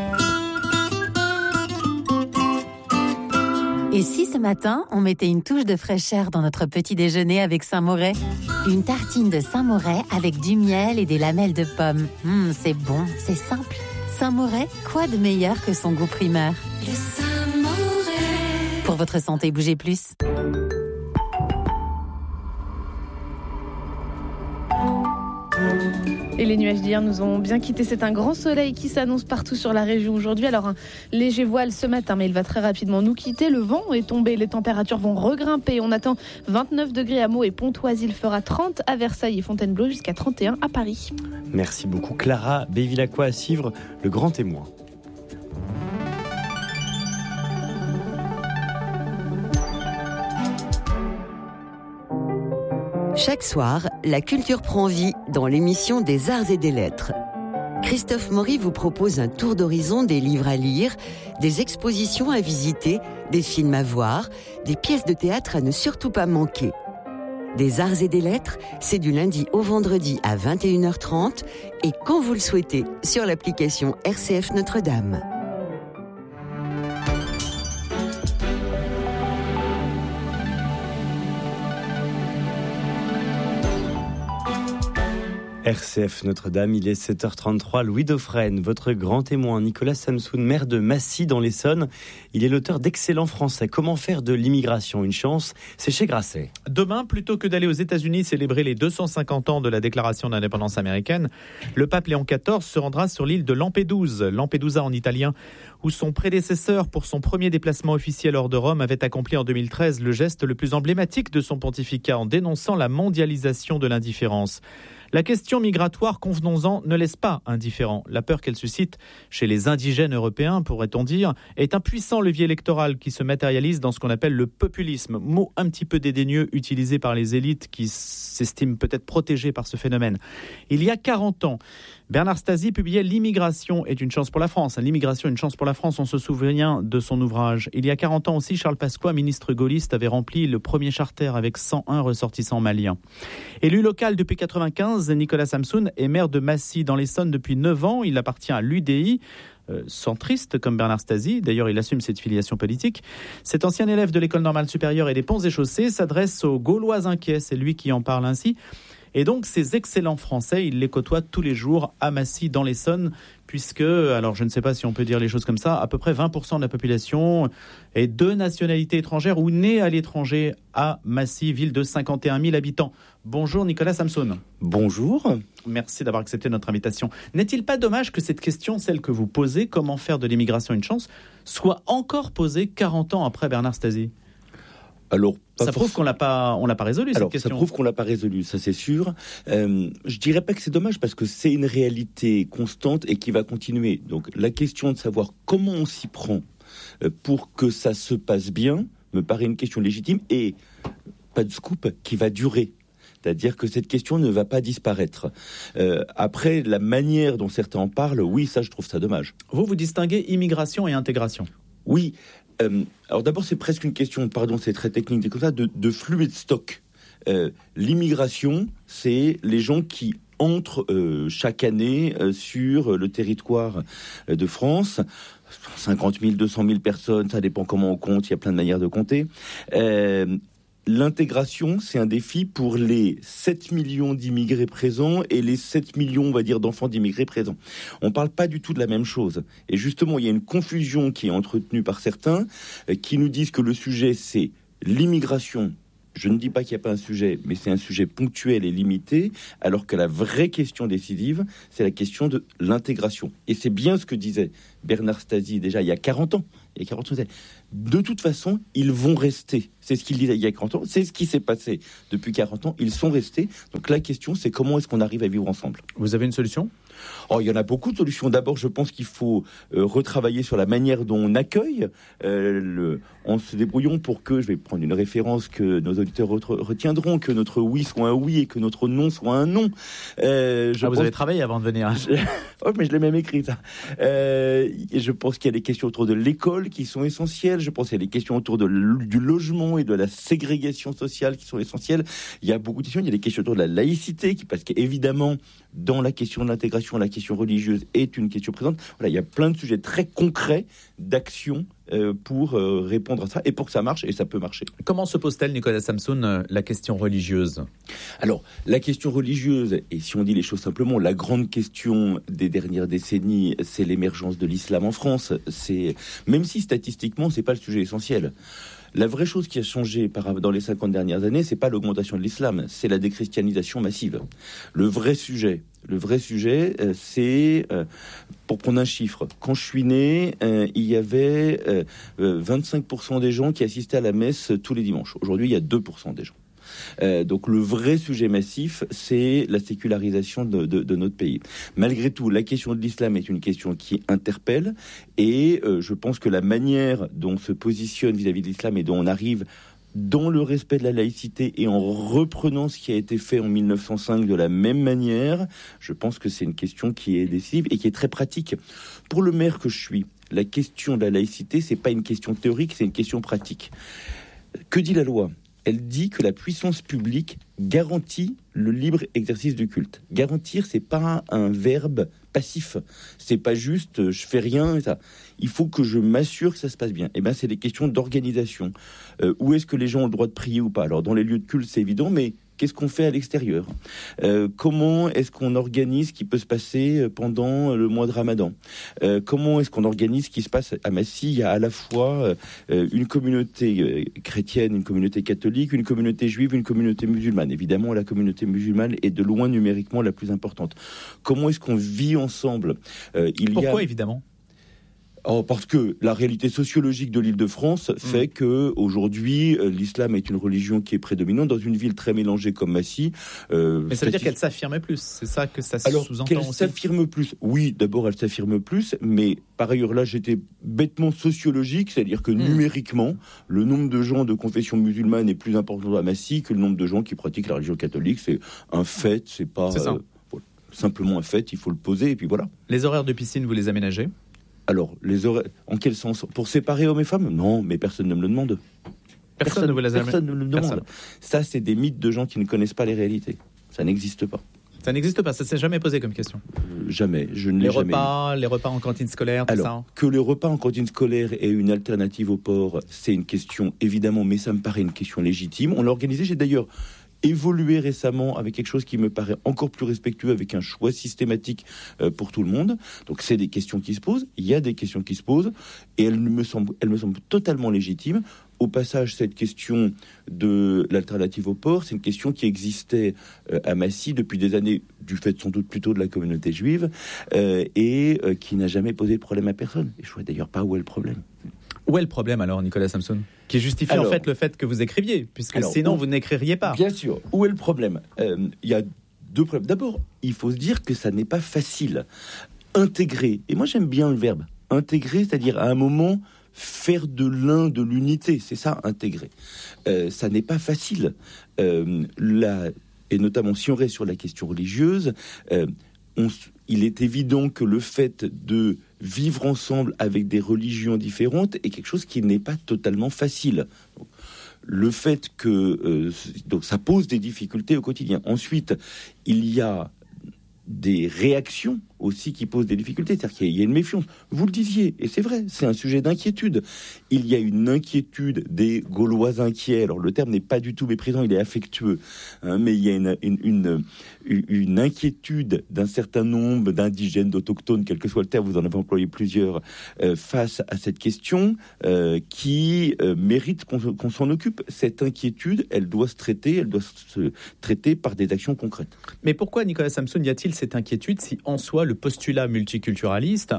Et si ce matin, on mettait une touche de fraîcheur dans notre petit déjeuner avec Saint-Moret? Une tartine de Saint-Moret avec du miel et des lamelles de pommes. C'est bon, c'est simple. Saint-Moret, quoi de meilleur que son goût primeur? Le Saint-Moret. Pour votre santé, bougez plus. Et les nuages d'hier nous ont bien quittés. C'est un grand soleil qui s'annonce partout sur la région aujourd'hui. Alors un léger voile ce matin, mais il va très rapidement nous quitter. Le vent est tombé, les températures vont regrimper. On attend 29 degrés à Meaux et Pontoise. Il fera 30 à Versailles et Fontainebleau, jusqu'à 31 à Paris. Merci beaucoup Clara Bevilacqua à suivre Le Grand Témoin. Chaque soir, la culture prend vie dans l'émission des Arts et des Lettres. Christophe Maury vous propose un tour d'horizon des livres à lire, des expositions à visiter, des films à voir, des pièces de théâtre à ne surtout pas manquer. Des Arts et des Lettres, c'est du lundi au vendredi à 21h30 et quand vous le souhaitez sur l'application RCF Notre-Dame. RCF Notre-Dame, il est 7h33. Louis Dauphren, votre grand témoin, Nicolas Samsoun, maire de Massy dans l'Essonne. Il est l'auteur d'excellents français. Comment faire de l'immigration une chance ? C'est chez Grasset. Demain, plutôt que d'aller aux États-Unis célébrer les 250 ans de la déclaration d'indépendance américaine, le pape Léon XIV se rendra sur l'île de Lampedusa en italien, où son prédécesseur, pour son premier déplacement officiel hors de Rome, avait accompli en 2013 le geste le plus emblématique de son pontificat en dénonçant la mondialisation de l'indifférence. La question migratoire, convenons-en, ne laisse pas indifférent. La peur qu'elle suscite chez les indigènes européens, pourrait-on dire, est un puissant levier électoral qui se matérialise dans ce qu'on appelle le populisme, mot un petit peu dédaigneux utilisé par les élites qui s'estiment peut-être protégées par ce phénomène. Il y a 40 ans, Bernard Stasi publiait « L'immigration est une chance pour la France ». L'immigration est une chance pour la France, on se souvient de son ouvrage. Il y a 40 ans aussi, Charles Pasqua, ministre gaulliste, avait rempli le premier charter avec 101 ressortissants maliens. Élu local depuis 1995, Nicolas Samsoun est maire de Massy dans l'Essonne depuis 9 ans. Il appartient à l'UDI, centriste comme Bernard Stasi. D'ailleurs, il assume cette filiation politique. Cet ancien élève de l'École normale supérieure et des Ponts et Chaussées s'adresse aux Gaulois inquiets. C'est lui qui en parle ainsi. Et donc, ces excellents Français, il les côtoie tous les jours à Massy, dans l'Essonne, puisque, alors je ne sais pas si on peut dire les choses comme ça, à peu près 20% de la population est de nationalité étrangère ou née à l'étranger à Massy, ville de 51 000 habitants. Bonjour Nicolas Samsoun. Bonjour. Merci d'avoir accepté notre invitation. N'est-il pas dommage que cette question, celle que vous posez, comment faire de l'immigration une chance, soit encore posée 40 ans après Bernard Stasi ? Alors, ça prouve qu'on l'a pas résolu cette question. Ça prouve qu'on l'a pas résolu, ça c'est sûr. Je dirais pas que c'est dommage parce que c'est une réalité constante et qui va continuer. Donc la question de savoir comment on s'y prend pour que ça se passe bien me paraît une question légitime et pas de scoop qui va durer. C'est-à-dire que cette question ne va pas disparaître. Après, la manière dont certains en parlent, oui, ça je trouve ça dommage. Vous distinguez immigration et intégration ? Oui. Alors d'abord, c'est presque une question, pardon, c'est très technique, c'est comme ça, de flux et de stock. L'immigration, c'est les gens qui entrent chaque année sur le territoire de France. 50 000, 200 000 personnes, ça dépend comment on compte, il y a plein de manières de compter. L'intégration, c'est un défi pour les 7 millions d'immigrés présents et les 7 millions, on va dire, d'enfants d'immigrés présents. On ne parle pas du tout de la même chose. Et justement, il y a une confusion qui est entretenue par certains qui nous disent que le sujet, c'est l'immigration. Je ne dis pas qu'il n'y a pas un sujet, mais c'est un sujet ponctuel et limité, alors que la vraie question décisive, c'est la question de l'intégration. Et c'est bien ce que disait Bernard Stasi déjà il y a 40 ans. Il y a 40 ans, de toute façon, ils vont rester. C'est ce qu'il disait il y a 40 ans, c'est ce qui s'est passé depuis 40 ans. Ils sont restés. Donc la question, c'est comment est-ce qu'on arrive à vivre ensemble ? Vous avez une solution ? Il y en a beaucoup de solutions. D'abord, je pense qu'il faut retravailler sur la manière dont on accueille, en se débrouillant pour que, je vais prendre une référence que nos auditeurs retiendront, que notre oui soit un oui et que notre non soit un non. Vous avez travaillé avant de venir. Oh, mais je l'ai même écrit, ça. Et je pense qu'il y a des questions autour de l'école qui sont essentielles. Je pense qu'il y a des questions autour du logement et de la ségrégation sociale qui sont essentielles. Il y a beaucoup de questions. Il y a des questions autour de la laïcité, parce qu'évidemment, dans la question de l'intégration, la question religieuse est une question présente. Voilà, il y a plein de sujets très concrets d'action pour répondre à ça et pour que ça marche, et ça peut marcher. Comment se pose-t-elle, Nicolas Samsoun, la question religieuse ? Alors, la question religieuse, et si on dit les choses simplement, la grande question des dernières décennies, c'est l'émergence de l'islam en France. Même si statistiquement, c'est pas le sujet essentiel. La vraie chose qui a changé dans les 50 dernières années, c'est pas l'augmentation de l'islam, c'est la déchristianisation massive. Le vrai sujet, Le vrai sujet, c'est, pour prendre un chiffre, quand je suis né, il y avait 25% des gens qui assistaient à la messe tous les dimanches. Aujourd'hui, il y a 2% des gens. Donc le vrai sujet massif, c'est la sécularisation de notre pays. Malgré tout, la question de l'islam est une question qui interpelle, et je pense que la manière dont on se positionne vis-à-vis de l'islam et dont on arrive dans le respect de la laïcité et en reprenant ce qui a été fait en 1905 de la même manière, je pense que c'est une question qui est décisive et qui est très pratique. Pour le maire que je suis, la question de la laïcité, c'est pas une question théorique, c'est une question pratique. Que dit la loi ? Elle dit que la puissance publique garantit le libre exercice du culte. Garantir, c'est pas un verbe passif. C'est pas juste je fais rien et ça. Il faut que je m'assure que ça se passe bien. Et ben c'est des questions d'organisation. Où est-ce que les gens ont le droit de prier ou pas ? Alors dans les lieux de culte, c'est évident, mais qu'est-ce qu'on fait à l'extérieur ? Comment est-ce qu'on organise ce qui peut se passer pendant le mois de Ramadan ? Comment est-ce qu'on organise ce qui se passe à Massy ? Il y a à la fois une communauté chrétienne, une communauté catholique, une communauté juive, une communauté musulmane. Évidemment, la communauté musulmane est de loin numériquement la plus importante. Comment est-ce qu'on vit ensemble ? Pourquoi, évidemment ? Parce que la réalité sociologique de l'Île-de-France fait que aujourd'hui l'islam est une religion qui est prédominante dans une ville très mélangée comme Massy. Mais ça veut dire qu'elle s'affirme plus, c'est ça que ça sous-entend qu'elle aussi. S'affirme plus. Oui, d'abord elle s'affirme plus, mais par ailleurs là j'étais bêtement sociologique, c'est-à-dire que numériquement le nombre de gens de confession musulmane est plus important à Massy que le nombre de gens qui pratiquent la religion catholique. C'est un fait, c'est pas simplement un fait, il faut le poser et puis voilà. Les horaires de piscine, vous les aménagez ? Alors, en quel sens ? Pour séparer hommes et femmes ? Non, mais personne ne me le demande. Personne ne me le demande. Ça, c'est des mythes de gens qui ne connaissent pas les réalités. Ça n'existe pas. Ça n'existe pas, ça s'est jamais posé comme question. Jamais, je ne l'ai jamais eu. Les repas en cantine scolaire, tout ça. Que les repas en cantine scolaire aient une alternative au porc, c'est une question évidemment, mais ça me paraît une question légitime. On l'a organisé, j'ai d'ailleurs évolué récemment avec quelque chose qui me paraît encore plus respectueux, avec un choix systématique pour tout le monde. Donc c'est des questions qui se posent, il y a des questions qui se posent, et elles me semblent totalement légitimes. Au passage, cette question de l'alternative au porc, c'est une question qui existait à Massy depuis des années, du fait sans doute plutôt de la communauté juive, et qui n'a jamais posé de problème à personne. Et je ne vois d'ailleurs pas où est le problème. Où est le problème alors, Nicolas Samson ? Qui justifie en fait le fait que vous écriviez, puisque sinon vous n'écririez pas. Bien sûr. Où est le problème ? Il y a deux problèmes. D'abord, il faut se dire que ça n'est pas facile. Intégrer, et moi j'aime bien le verbe intégrer, c'est-à-dire à un moment faire de l'un de l'unité, c'est ça, intégrer. Ça n'est pas facile. Et notamment si on reste sur la question religieuse, il est évident que le fait de vivre ensemble avec des religions différentes est quelque chose qui n'est pas totalement facile. Donc, le fait que donc ça pose des difficultés au quotidien. Ensuite, il y a des réactions aussi qui posent des difficultés, c'est-à-dire qu'il y a une méfiance. Vous le disiez, et c'est vrai, c'est un sujet d'inquiétude. Il y a une inquiétude des Gaulois inquiets. Alors le terme n'est pas du tout méprisant, il est affectueux, mais il y a une inquiétude d'un certain nombre d'indigènes, d'autochtones, quel que soit le terme, vous en avez employé plusieurs, face à cette question qui mérite qu'on s'en occupe. Cette inquiétude, elle doit se traiter par des actions concrètes. Mais pourquoi, Nicolas Samson, y a-t-il cette inquiétude si en soi le postulat multiculturaliste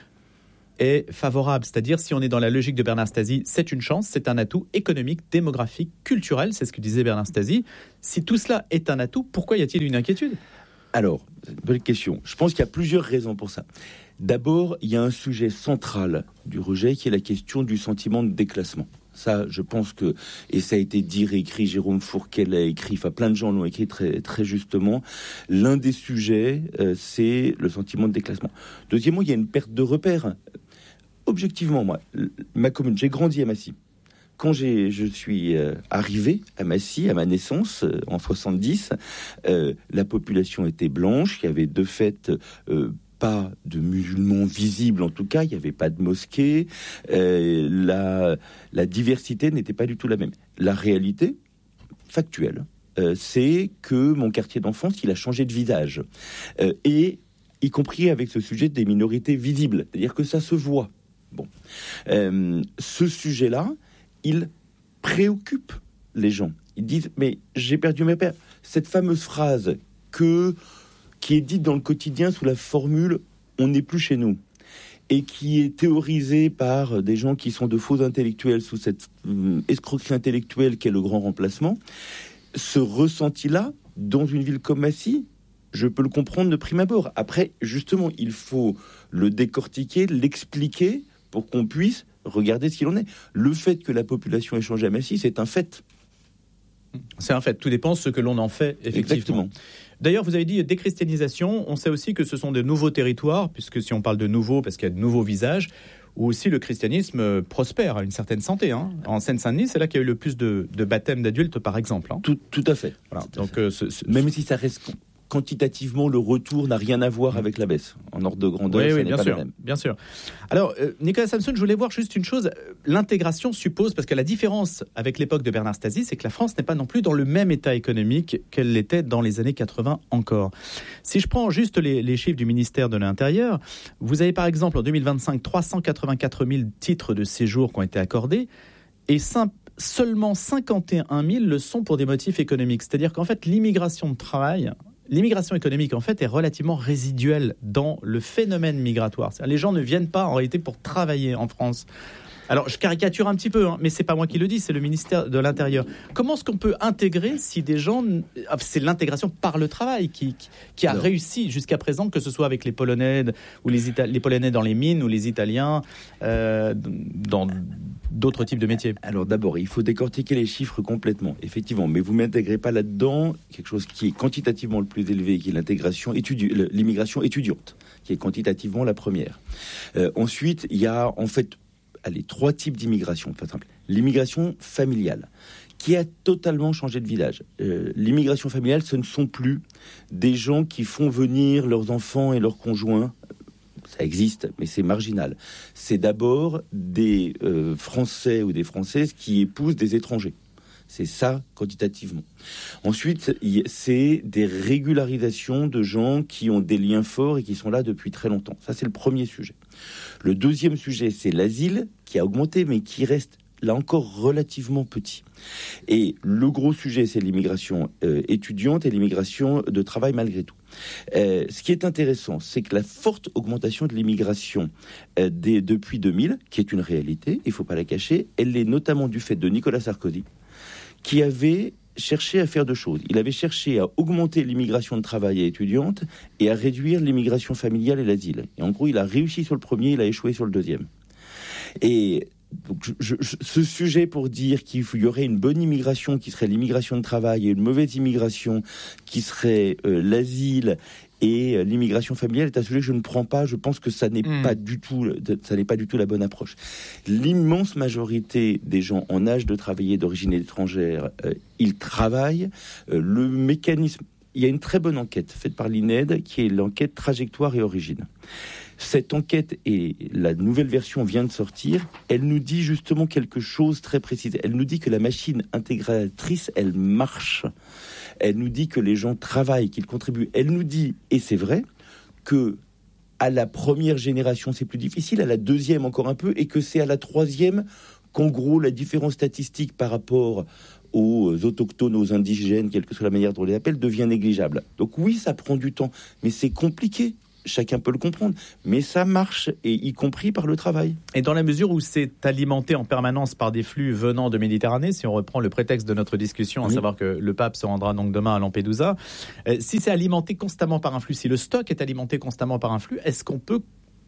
est favorable, c'est-à-dire si on est dans la logique de Bernard Stasi, c'est une chance, c'est un atout économique, démographique, culturel, c'est ce que disait Bernard Stasi. Si tout cela est un atout, pourquoi y a-t-il une inquiétude ? Alors, bonne question. Je pense qu'il y a plusieurs raisons pour ça. D'abord, il y a un sujet central du rejet qui est la question du sentiment de déclassement. Ça, je pense que, et ça a été dit, réécrit, Jérôme Fourquet l'a écrit, enfin plein de gens l'ont écrit très, très justement, l'un des sujets, c'est le sentiment de déclassement. Deuxièmement, il y a une perte de repères. Objectivement, moi, ma commune, j'ai grandi à Massy. Quand je suis arrivé à Massy, à ma naissance, en 70, la population était blanche, il y avait de fait pas de musulmans visibles, en tout cas, il n'y avait pas de mosquée, la diversité n'était pas du tout la même. La réalité factuelle, c'est que mon quartier d'enfance, il a changé de visage, et y compris avec ce sujet des minorités visibles, c'est-à-dire que ça se voit. Bon, ce sujet-là, il préoccupe les gens. Ils disent, mais j'ai perdu mes pères. Cette fameuse phrase que qui est dite dans le quotidien sous la formule « on n'est plus chez nous », et qui est théorisée par des gens qui sont de faux intellectuels sous cette escroquerie intellectuelle qu'est le grand remplacement, ce ressenti-là, dans une ville comme Massy, je peux le comprendre de prime abord. Après, justement, il faut le décortiquer, l'expliquer, pour qu'on puisse regarder ce qu'il en est. Le fait que la population ait changé à Massy, c'est un fait. C'est un fait. Tout dépend de ce que l'on en fait, effectivement. Exactement. D'ailleurs, vous avez dit déchristianisation. On sait aussi que ce sont de nouveaux territoires, puisque si on parle de nouveaux, parce qu'il y a de nouveaux visages, où aussi le christianisme prospère à une certaine santé. En Seine-Saint-Denis, c'est là qu'il y a eu le plus de baptêmes d'adultes, par exemple. Tout à fait. Voilà. Donc, même si ça reste quantitativement, le retour n'a rien à voir avec la baisse. En ordre de grandeur, ça n'est pas le même. Bien sûr. Alors, Nicolas Samson, je voulais voir juste une chose. L'intégration suppose, parce que la différence avec l'époque de Bernard Stasi, c'est que la France n'est pas non plus dans le même état économique qu'elle l'était dans les années 80 encore. Si je prends juste les chiffres du ministère de l'Intérieur, vous avez par exemple en 2025 384 000 titres de séjour qui ont été accordés et seulement 51 000 le sont pour des motifs économiques. C'est-à-dire qu'en fait, l'immigration économique, en fait, est relativement résiduelle dans le phénomène migratoire. Les gens ne viennent pas, en réalité, pour travailler en France. Alors, je caricature un petit peu, mais c'est pas moi qui le dis, c'est le ministère de l'Intérieur. Comment est-ce qu'on peut intégrer si des gens... C'est l'intégration par le travail qui a réussi jusqu'à présent, que ce soit avec les Polonais ou les Polonais dans les mines ou les Italiens dans d'autres types de métiers. Alors d'abord, il faut décortiquer les chiffres complètement, effectivement, mais vous ne m'intégrez pas là-dedans quelque chose qui est quantitativement le plus élevé, qui est l'immigration étudiante, qui est quantitativement la première. Ensuite, il y a en fait 3 types d'immigration, par exemple. L'immigration familiale, qui a totalement changé de visage. L'immigration familiale, ce ne sont plus des gens qui font venir leurs enfants et leurs conjoints. Ça existe, mais c'est marginal. C'est d'abord des Français ou des Françaises qui épousent des étrangers. C'est ça, quantitativement. Ensuite, c'est des régularisations de gens qui ont des liens forts et qui sont là depuis très longtemps. Ça, c'est le premier sujet. Le deuxième sujet, c'est l'asile, qui a augmenté, mais qui reste, là encore, relativement petit. Et le gros sujet, c'est l'immigration étudiante et l'immigration de travail, malgré tout. Ce qui est intéressant, c'est que la forte augmentation de l'immigration depuis 2000, qui est une réalité, il ne faut pas la cacher, elle est notamment du fait de Nicolas Sarkozy, qui avait cherché à faire 2 choses. Il avait cherché à augmenter l'immigration de travail et étudiante et à réduire l'immigration familiale et l'asile. Et en gros, il a réussi sur le premier, il a échoué sur le deuxième. Et donc, ce sujet pour dire qu'il y aurait une bonne immigration qui serait l'immigration de travail et une mauvaise immigration qui serait l'asile et l'immigration familiale est un sujet que je ne prends pas. Je pense que ça n'est pas du tout la bonne approche. L'immense majorité des gens en âge de travailler d'origine étrangère, ils travaillent. Le mécanisme, il y a une très bonne enquête faite par l'INED qui est l'enquête trajectoire et origine. Cette enquête, et la nouvelle version vient de sortir, elle nous dit justement quelque chose de très précis. Elle nous dit que la machine intégratrice, elle marche. Elle nous dit que les gens travaillent, qu'ils contribuent. Elle nous dit, et c'est vrai, que à la première génération, c'est plus difficile, à la deuxième encore un peu, et que c'est à la troisième qu'en gros, la différence statistique par rapport aux autochtones, aux indigènes, quelle que soit la manière dont on les appelle, devient négligeable. Donc oui, ça prend du temps, mais c'est compliqué. Chacun peut le comprendre, mais ça marche, et y compris par le travail. Et dans la mesure où c'est alimenté en permanence par des flux venant de Méditerranée, si on reprend le prétexte de notre discussion, à savoir que le pape se rendra donc demain à Lampedusa, si c'est alimenté constamment par un flux, si le stock est alimenté constamment par un flux, est-ce qu'on peut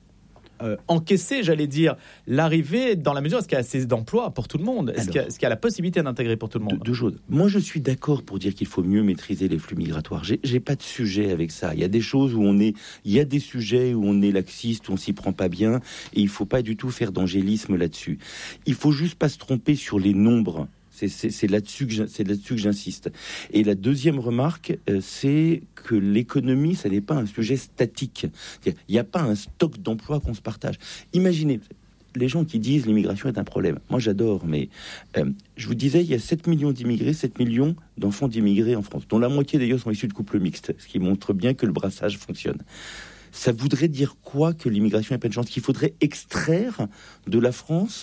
encaisser, j'allais dire, l'arrivée, dans la mesure où est-ce qu'il y a assez d'emplois pour tout le monde? Est-ce qu'il y a la possibilité d'intégrer pour tout le monde? Deux choses. Moi, je suis d'accord pour dire qu'il faut mieux maîtriser les flux migratoires. J'ai pas de sujet avec ça. Il y a des choses où il y a des sujets où on est laxiste, où on s'y prend pas bien, et il faut pas du tout faire d'angélisme là-dessus. Il faut juste pas se tromper sur les nombres. C'est là-dessus que j'insiste. Et la deuxième remarque, c'est que l'économie, ça n'est pas un sujet statique. Il n'y a pas un stock d'emplois qu'on se partage. Imaginez, les gens qui disent l'immigration est un problème. Moi, j'adore, mais je vous disais, il y a 7 millions d'immigrés, 7 millions d'enfants d'immigrés en France, dont la moitié d'ailleurs sont issus de couples mixtes, ce qui montre bien que le brassage fonctionne. Ça voudrait dire quoi que l'immigration n'est pas une chance? Qu'il faudrait extraire de la France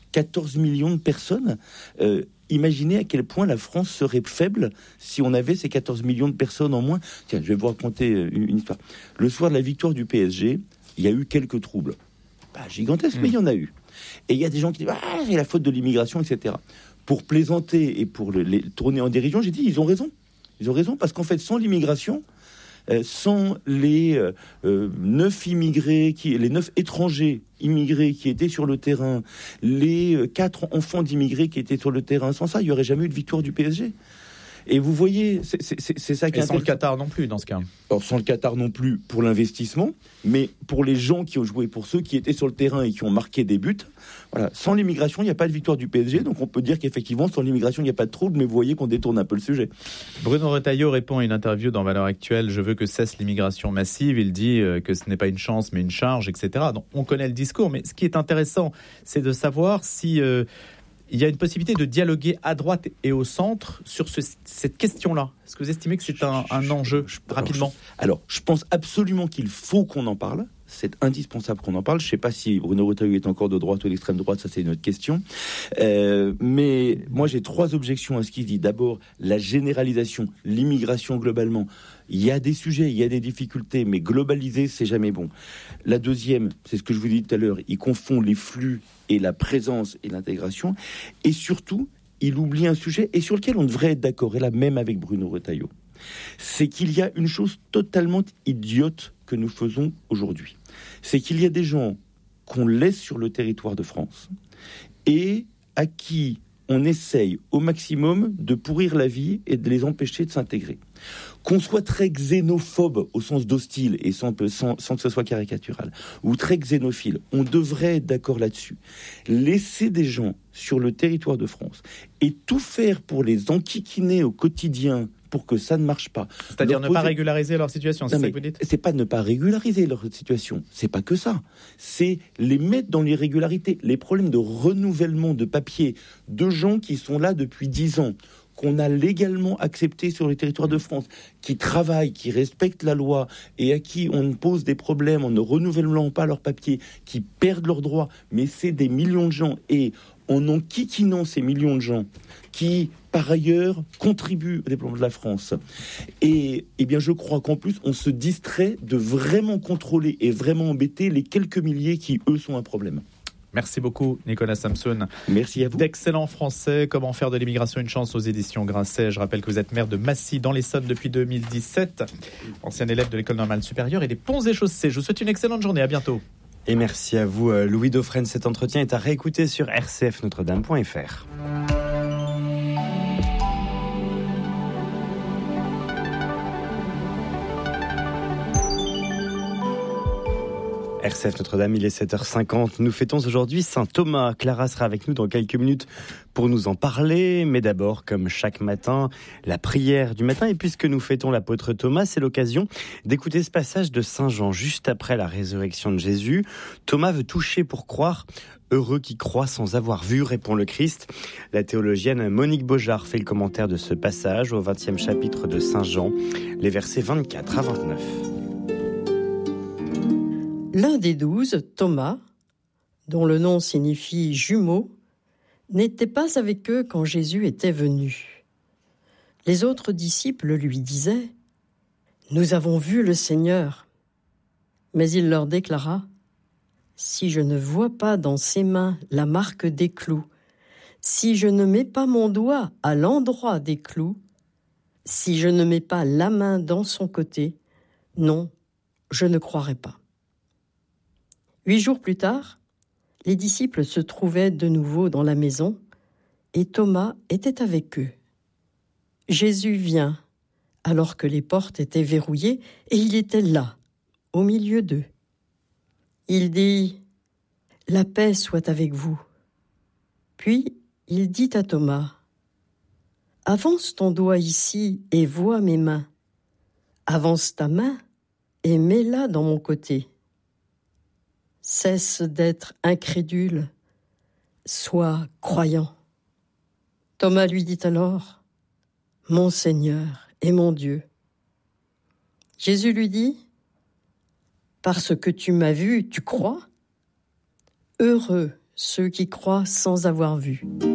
14 millions de personnes. Imaginez à quel point la France serait faible si on avait ces 14 millions de personnes en moins. Tiens, je vais vous raconter une histoire. Le soir de la victoire du PSG, il y a eu quelques troubles. Pas gigantesques, mais il y en a eu. Et il y a des gens qui disent « Ah, c'est la faute de l'immigration, etc. » Pour plaisanter et pour les tourner en dérision, j'ai dit « Ils ont raison. Ils ont raison parce qu'en fait, sans l'immigration, sans les 9 immigrés, les 9 étrangers immigrés qui étaient sur le terrain, les 4 enfants d'immigrés qui étaient sur le terrain, sans ça, il n'y aurait jamais eu de victoire du PSG. Et vous voyez, c'est ça qui est sans le Qatar non plus, dans ce cas. Alors, sans le Qatar non plus pour l'investissement, mais pour les gens qui ont joué, pour ceux qui étaient sur le terrain et qui ont marqué des buts. Voilà. Sans l'immigration, il n'y a pas de victoire du PSG, donc on peut dire qu'effectivement, sans l'immigration, il n'y a pas de trouble, mais vous voyez qu'on détourne un peu le sujet. Bruno Retailleau répond à une interview dans Valeurs Actuelles. Je veux que cesse l'immigration massive. Il dit que ce n'est pas une chance, mais une charge, etc. Donc, on connaît le discours, mais ce qui est intéressant, c'est de savoir si... il y a une possibilité de dialoguer à droite et au centre sur cette question-là. Est-ce que vous estimez que c'est un enjeu, rapidement ? Alors, je pense absolument qu'il faut qu'on en parle. C'est indispensable qu'on en parle. Je ne sais pas si Bruno Retailleau est encore de droite ou d'extrême droite, ça c'est une autre question. Mais moi j'ai 3 objections à ce qu'il dit. D'abord, la généralisation, l'immigration globalement. Il y a des sujets, il y a des difficultés, mais globaliser, c'est jamais bon. La deuxième, c'est ce que je vous dis tout à l'heure, il confond les flux et la présence et l'intégration. Et surtout, il oublie un sujet et sur lequel on devrait être d'accord, et là même avec Bruno Retailleau. C'est qu'il y a une chose totalement idiote que nous faisons aujourd'hui. C'est qu'il y a des gens qu'on laisse sur le territoire de France et à qui on essaye au maximum de pourrir la vie et de les empêcher de s'intégrer. Qu'on soit très xénophobe au sens d'hostile et sans que ce soit caricatural, ou très xénophile, on devrait être d'accord là-dessus. Laisser des gens sur le territoire de France et tout faire pour les enquiquiner au quotidien pour que ça ne marche pas. C'est-à-dire ne pas régulariser leur situation, c'est ça que vous dites ? C'est pas ne pas régulariser leur situation, c'est pas que ça. C'est les mettre dans l'irrégularité. Les problèmes de renouvellement de papier de gens qui sont là depuis 10 ans, qu'on a légalement accepté sur le territoire de France, qui travaillent, qui respectent la loi et à qui on pose des problèmes en ne renouvelant pas leurs papiers, qui perdent leurs droits, mais c'est des millions de gens. Et en enquiquinant ces millions de gens qui, par ailleurs, contribuent au développement de la France. Et bien, je crois qu'en plus, on se distrait de vraiment contrôler et vraiment embêter les quelques milliers qui, eux, sont un problème. Merci beaucoup, Nicolas Samson. Merci à vous. D'excellents Français, Comment faire de l'immigration une chance aux éditions Grasset. Je rappelle que vous êtes maire de Massy, dans l'Essonne, depuis 2017. Ancien élève de l'École normale supérieure et des Ponts et Chaussées. Je vous souhaite une excellente journée. À bientôt. Et merci à vous, Louis Dauphren. Cet entretien est à réécouter sur rcfnotredame.fr. RCF Notre-Dame, il est 7h50. Nous fêtons aujourd'hui Saint Thomas. Clara sera avec nous dans quelques minutes pour nous en parler. Mais d'abord, comme chaque matin, la prière du matin. Et puisque nous fêtons l'apôtre Thomas, c'est l'occasion d'écouter ce passage de Saint Jean, juste après la résurrection de Jésus. Thomas veut toucher pour croire. Heureux qui croient sans avoir vu, répond le Christ. La théologienne Monique Beaujard fait le commentaire de ce passage au 20e chapitre de Saint Jean, les versets 24 à 29. L'un des 12, Thomas, dont le nom signifie jumeau, n'était pas avec eux quand Jésus était venu. Les autres disciples lui disaient « Nous avons vu le Seigneur ». Mais il leur déclara « Si je ne vois pas dans ses mains la marque des clous, si je ne mets pas mon doigt à l'endroit des clous, si je ne mets pas la main dans son côté, non, je ne croirai pas. » 8 jours plus tard, les disciples se trouvaient de nouveau dans la maison et Thomas était avec eux. Jésus vient alors que les portes étaient verrouillées et il était là, au milieu d'eux. Il dit « La paix soit avec vous ». Puis il dit à Thomas « Avance ton doigt ici et vois mes mains. Avance ta main et mets-la dans mon côté. Cesse d'être incrédule, sois croyant. » Thomas lui dit alors, « Mon Seigneur et mon Dieu. » Jésus lui dit, « Parce que tu m'as vu, tu crois ? Heureux ceux qui croient sans avoir vu.